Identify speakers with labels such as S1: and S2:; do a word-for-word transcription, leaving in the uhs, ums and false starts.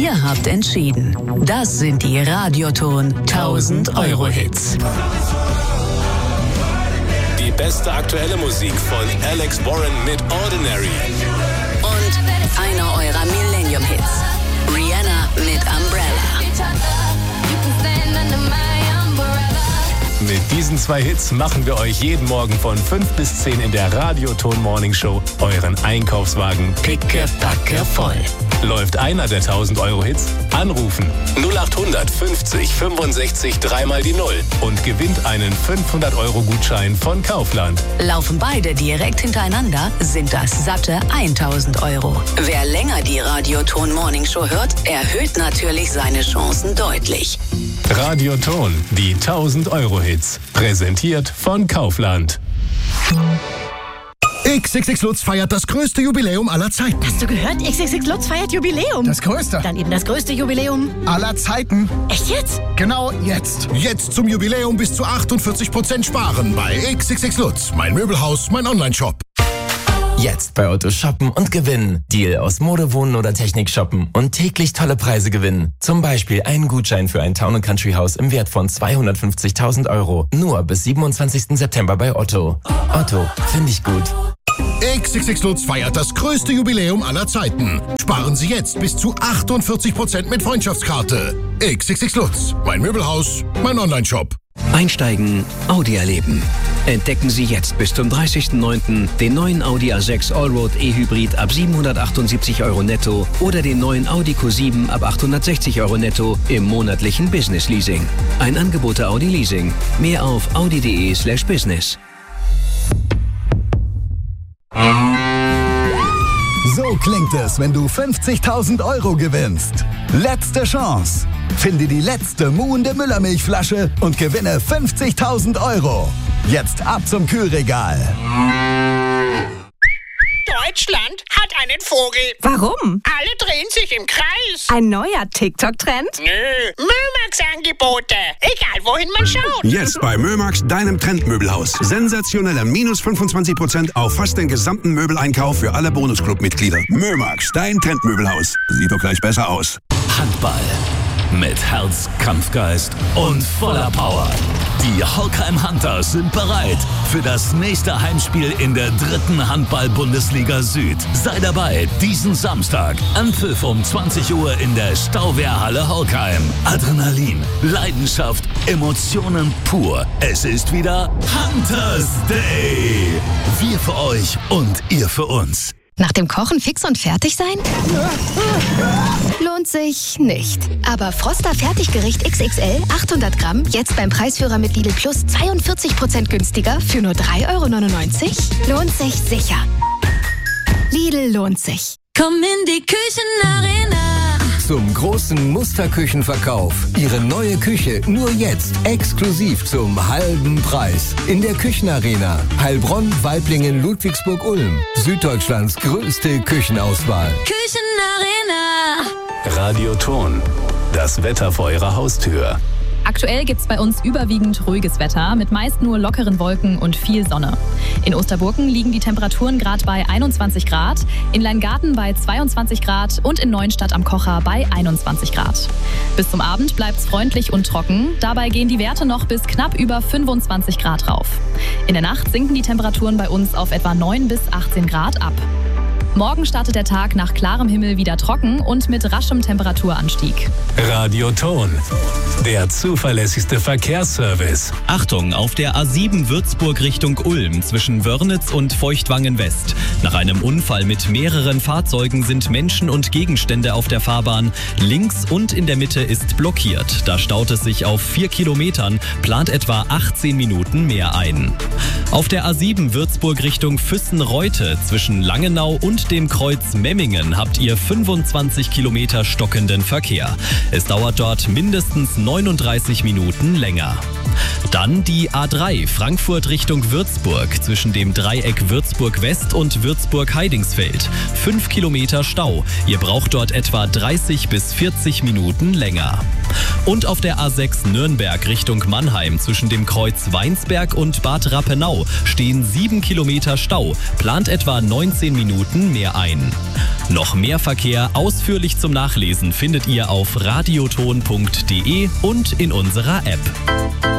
S1: Ihr habt entschieden. Das sind die Radioton tausend Euro Hits.
S2: Die beste aktuelle Musik von Alex Warren mit Ordinary.
S1: Und einer eurer Millennium-Hits. Rihanna mit Umbrella.
S2: Mit diesen zwei Hits machen wir euch jeden Morgen von fünf bis zehn in der Radioton Morning Show euren Einkaufswagen pickepacke voll. Läuft einer der tausend Euro Hits? Anrufen null acht fünfzig fünfundsechzig dreimal die Null und gewinnt einen fünfhundert Euro Gutschein von Kaufland.
S1: Laufen beide direkt hintereinander, sind das satte tausend Euro. Wer länger die Radioton Morning Show hört, erhöht natürlich seine Chancen deutlich.
S2: Radioton, die tausend Euro Hits. Präsentiert von Kaufland.
S3: X X X Lutz feiert das größte Jubiläum aller Zeiten.
S4: Hast du gehört? X X X Lutz feiert Jubiläum.
S3: Das größte.
S4: Dann eben das größte Jubiläum
S3: aller Zeiten.
S4: Echt jetzt?
S3: Genau jetzt. Jetzt zum Jubiläum bis zu achtundvierzig Prozent sparen bei X X X Lutz. Mein Möbelhaus, mein Onlineshop.
S5: Jetzt bei Otto shoppen und gewinnen. Deal aus Mode, Wohnen oder Technik shoppen und täglich tolle Preise gewinnen. Zum Beispiel einen Gutschein für ein Town and Country Haus im Wert von zweihundertfünfzigtausend Euro. Nur bis siebenundzwanzigsten September bei Otto. Otto, finde ich gut.
S3: X X X Lutz feiert das größte Jubiläum aller Zeiten. Sparen Sie jetzt bis zu achtundvierzig Prozent mit Freundschaftskarte. X X X Lutz. Mein Möbelhaus, mein Onlineshop.
S6: Einsteigen, Audi erleben. Entdecken Sie jetzt bis zum dreißigsten neunten den neuen Audi A sechs Allroad E-Hybrid ab siebenhundertachtundsiebzig Euro netto oder den neuen Audi Q sieben ab achthundertsechzig Euro netto im monatlichen Business Leasing. Ein Angebot der Audi Leasing. Mehr auf audi.de slash business.
S7: So klingt es, wenn du fünfzigtausend Euro gewinnst. Letzte Chance. Finde die letzte muhende Müllermilchflasche und gewinne fünfzigtausend Euro. Jetzt ab zum Kühlregal.
S8: Deutschland hat einen Vogel.
S4: Warum?
S8: Alle drehen sich im Kreis.
S4: Ein neuer TikTok-Trend?
S8: Nö, Mömax-Angebote. Egal, wohin man schaut.
S9: Jetzt bei Mömax, deinem Trendmöbelhaus. Sensationelle minus fünfundzwanzig Prozent auf fast den gesamten Möbeleinkauf für alle Bonusclub-Mitglieder. Mömax, dein Trendmöbelhaus. Sieht doch gleich besser aus.
S10: Handball. Mit Herz, Kampfgeist und voller Power. Die Holkheim Hunters sind bereit für das nächste Heimspiel in der dritten Handball-Bundesliga Süd. Sei dabei diesen Samstag. Anpfiff um zwanzig Uhr in der Stauwehrhalle Holkheim. Adrenalin, Leidenschaft, Emotionen pur. Es ist wieder Hunters Day. Wir für euch und ihr für uns.
S11: Nach dem Kochen fix und fertig sein? Lohnt sich nicht. Aber Froster Fertiggericht X X L achthundert Gramm jetzt beim Preisführer mit Lidl Plus zweiundvierzig Prozent günstiger für nur drei Euro neunundneunzig? Lohnt sich sicher. Lidl lohnt sich.
S12: Komm in die Küchenarena.
S13: Zum großen Musterküchenverkauf. Ihre neue Küche nur jetzt exklusiv zum halben Preis. In der Küchenarena. Heilbronn, Waiblingen, Ludwigsburg, Ulm. Süddeutschlands größte Küchenauswahl.
S12: Küchenarena.
S2: Radioton. Das Wetter vor Ihrer Haustür.
S14: Aktuell gibt es bei uns überwiegend ruhiges Wetter mit meist nur lockeren Wolken und viel Sonne. In Osterburken liegen die Temperaturen gerade bei einundzwanzig Grad, in Leingarten bei zweiundzwanzig Grad und in Neuenstadt am Kocher bei einundzwanzig Grad. Bis zum Abend bleibt es freundlich und trocken. Dabei gehen die Werte noch bis knapp über fünfundzwanzig Grad rauf. In der Nacht sinken die Temperaturen bei uns auf etwa neun bis achtzehn Grad ab. Morgen startet der Tag nach klarem Himmel wieder trocken und mit raschem Temperaturanstieg.
S2: Radioton, der zuverlässigste Verkehrsservice.
S15: Achtung, auf der A sieben Würzburg Richtung Ulm zwischen Wörnitz und Feuchtwangen West. Nach einem Unfall mit mehreren Fahrzeugen sind Menschen und Gegenstände auf der Fahrbahn. Links und in der Mitte ist blockiert. Da staut es sich auf vier Kilometern, plant etwa achtzehn Minuten mehr ein. Auf der A sieben Würzburg Richtung Füssen-Reute zwischen Langenau und dem Kreuz Memmingen habt ihr fünfundzwanzig Kilometer stockenden Verkehr. Es dauert dort mindestens neununddreißig Minuten länger. Dann die A drei Frankfurt Richtung Würzburg zwischen dem Dreieck Würzburg West und Würzburg Heidingsfeld. Fünf Kilometer Stau. Ihr braucht dort etwa dreißig bis vierzig Minuten länger. Und auf der A sechs Nürnberg Richtung Mannheim zwischen dem Kreuz Weinsberg und Bad Rappenau stehen sieben Kilometer Stau. Plant etwa neunzehn Minuten mehr ein. Noch mehr Verkehr ausführlich zum Nachlesen findet ihr auf radioton punkt de und in unserer App.